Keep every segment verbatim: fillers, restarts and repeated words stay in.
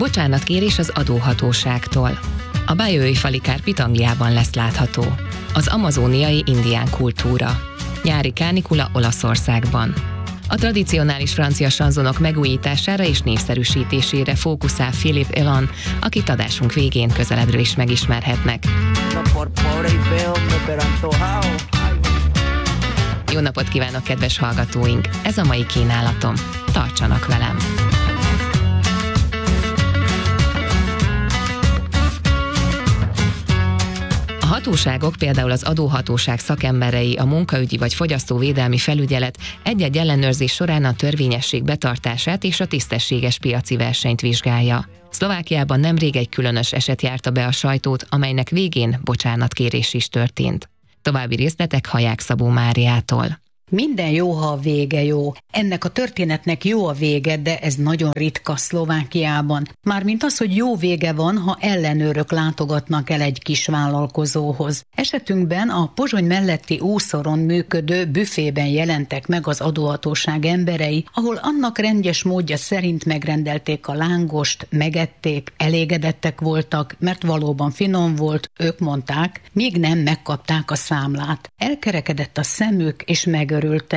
Bocsánatkérés az adóhatóságtól. A Bajói fali kárpit Angliában lesz látható. Az amazóniai indián kultúra. Nyári kánikula Olaszországban. A tradicionális francia sanzonok megújítására és népszerűsítésére fókuszál Philippe Elan, akit adásunk végén közelebbről is megismerhetnek. Jó napot kívánok, kedves hallgatóink! Ez a mai kínálatom. Tartsanak velem! A hatóságok, például az adóhatóság szakemberei, a munkaügyi vagy fogyasztóvédelmi felügyelet egy-egy ellenőrzés során a törvényesség betartását és a tisztességes piaci versenyt vizsgálja. Szlovákiában nemrég egy különös eset járta be a sajtót, amelynek végén bocsánatkérés is történt. További részletek Haják Szabó Máriától. Minden jó, ha a vége jó. Ennek a történetnek jó a vége, de ez nagyon ritka Szlovákiában. Mármint az, hogy jó vége van, ha ellenőrök látogatnak el egy kis vállalkozóhoz. Esetünkben a Pozsony melletti Ószoron működő büfében jelentek meg az adóhatóság emberei, ahol annak rendjes módja szerint megrendelték a lángost, megették, elégedettek voltak, mert valóban finom volt, ők mondták, míg nem megkapták a számlát. Elkerekedett a szemük, és megörültek.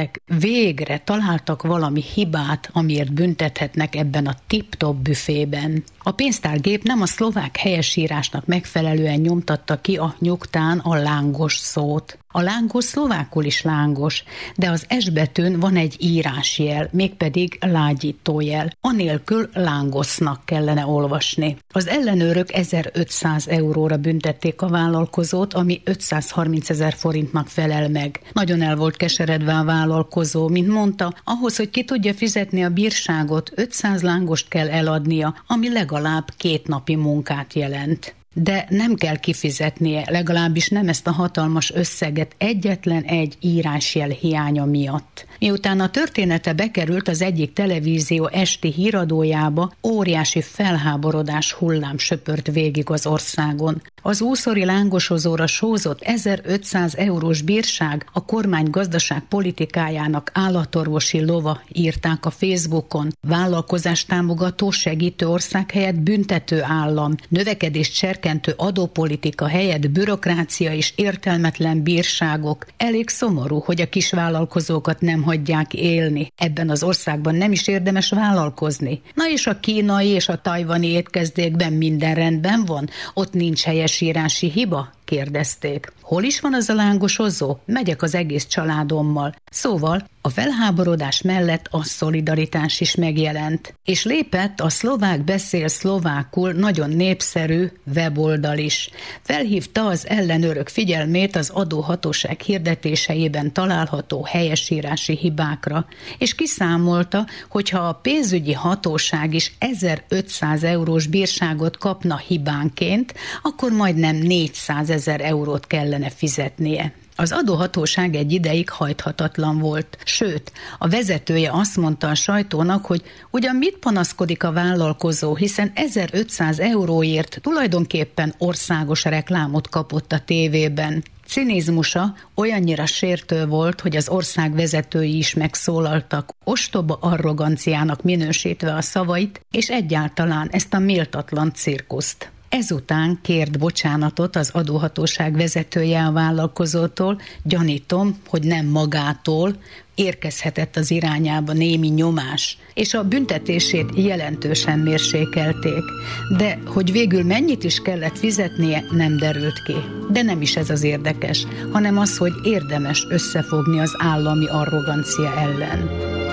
Végre találtak valami hibát, amiért büntethetnek ebben a tip-top büfében. A pénztárgép nem a szlovák helyesírásnak megfelelően nyomtatta ki a nyugtán a lángos szót. A lángos szlovákul is lángos, de az S betűn van egy írásjel, mégpedig lágyítójel. Anélkül lángosznak kellene olvasni. Az ellenőrök ezerötszáz euróra büntették a vállalkozót, ami ötszázharmincezer forintnak felel meg. Nagyon el volt keseredve a vállalkozó, mint mondta, ahhoz, hogy ki tudja fizetni a bírságot, ötszáz lángost kell eladnia, ami legalább két napi munkát jelent. De nem kell kifizetnie, legalábbis nem ezt a hatalmas összeget egyetlen egy írásjel hiánya miatt. Miután a története bekerült az egyik televízió esti híradójába, óriási felháborodás hullám söpört végig az országon. Az ószori lángosozóra sózott ezerötszáz eurós bírság a kormány gazdaságpolitikájának állatorvosi lova, írták a Facebookon. Vállalkozás támogató, segítő ország helyett büntető állam, növekedést serkentő adópolitika helyett bürokrácia és értelmetlen bírságok. Elég szomorú, hogy a kisvállalkozókat nem hagyják élni. Ebben az országban nem is érdemes vállalkozni. Na és a kínai és a tajvani étkezdékben minden rendben van? Ott nincs helyesírási hiba? Kérdezték. Hol is van az a lángosozó? Megyek az egész családommal. Szóval a felháborodás mellett a szolidaritás is megjelent. És lépett a Szlovák beszél szlovákul nagyon népszerű weboldal is. Felhívta az ellenőrök figyelmét az adóhatóság hirdetéseiben található helyesírási hibákra, és kiszámolta, hogy ha a pénzügyi hatóság is ezerötszáz eurós bírságot kapna hibánként, akkor majdnem négyszázezer eurót kellene fizetnie. Az adóhatóság egy ideig hajthatatlan volt. Sőt, a vezetője azt mondta a sajtónak, hogy ugyan mit panaszkodik a vállalkozó, hiszen ezerötszáz euróért tulajdonképpen országos reklámot kapott a tévében. Cinizmusa olyannyira sértő volt, hogy az ország vezetői is megszólaltak, ostoba arroganciának minősítve a szavait, és egyáltalán ezt a méltatlan cirkuszt. Ezután kért bocsánatot az adóhatóság vezetője a vállalkozótól, gyanítom, hogy nem magától, érkezhetett az irányába némi nyomás, és a büntetését jelentősen mérsékelték. De hogy végül mennyit is kellett fizetnie, nem derült ki. De nem is ez az érdekes, hanem az, hogy érdemes összefogni az állami arrogancia ellen.